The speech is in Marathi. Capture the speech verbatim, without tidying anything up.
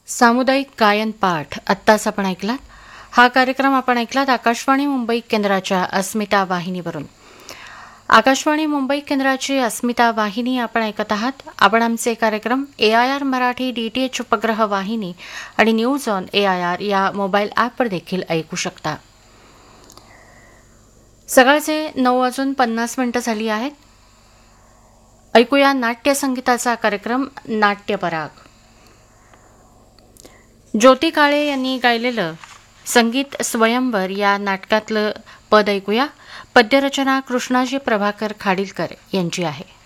सामुदायिक गायन पाठ आत्ताच आपण ऐकलात. हा कार्यक्रम आपण ऐकलात आकाशवाणी मुंबई केंद्राच्या अस्मिता वाहिनीवरून. आकाशवाणी मुंबई केंद्राची अस्मिता वाहिनी आपण ऐकत आहात. आपण आमचे कार्यक्रम ए आय आर मराठी डीटीएच उपग्रह वाहिनी आणि news on A I R या मोबाईल ॲपवर देखील ऐकू शकता. सकाळचे नऊ वाजून पन्नास मिनिटं झाली आहेत. ऐकूया नाट्यसंगीताचा कार्यक्रम नाट्यपराग. ज्योती काळे यांनी गायलेलं संगीत स्वयंवर या नाटकातलं पद ऐकूया. पद्यरचना कृष्णाजी प्रभाकर खाडीलकर यांची आहे.